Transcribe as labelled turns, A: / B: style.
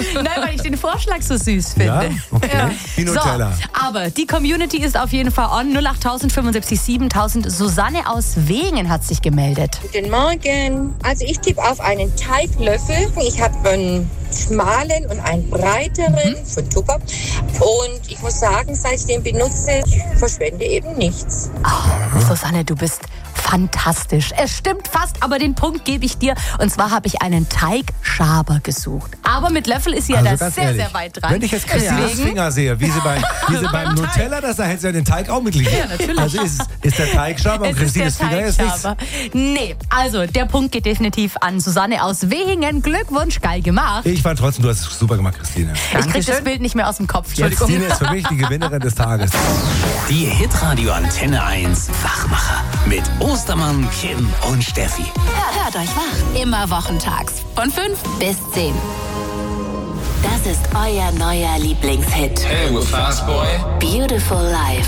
A: Nein, weil ich den Vorschlag so süß finde.
B: Ja? Okay. Die Nutella.
A: So, aber die Community ist auf jeden Fall on. 08000 75 7000. Susanne aus Wehen hat sich gemeldet.
C: Guten Morgen. Also ich tippe auf einen Teiglöffel. Ich habe einen schmalen und einen breiteren von Tupper. Und ich muss sagen, seit ich den benutze, ich verschwende eben nichts.
A: Oh, Susanne, du bist fantastisch. Es stimmt fast, aber den Punkt gebe ich dir. Und zwar habe ich einen Teigschaber gesucht. Aber mit Löffel ist sie ja da
B: ganz
A: sehr,
B: ehrlich,
A: sehr weit dran.
B: Wenn ich jetzt Christines Finger sehe, wie sie beim Nutella, da hält sie ja den Teig auch mitliegen.
A: Ja, natürlich.
B: Also ist der Teigschaber und Christines Finger ist nichts.
A: Nee, also der Punkt geht definitiv an Susanne aus Wehingen. Glückwunsch, geil gemacht.
B: Ich fand trotzdem, du hast es super gemacht, Christine.
A: Ich krieg das Bild nicht mehr aus dem Kopf. Entschuldigung.
B: Christine ist für mich die Gewinnerin des Tages.
D: Die Hitradio Antenne 1 Wachmacher mit Ostermann, Kim und Steffi.
E: Hört euch wach. Immer wochentags von 5 bis 10. Das ist euer neuer Lieblingshit.
F: Hey, we're Fast Boy.
E: Beautiful Life.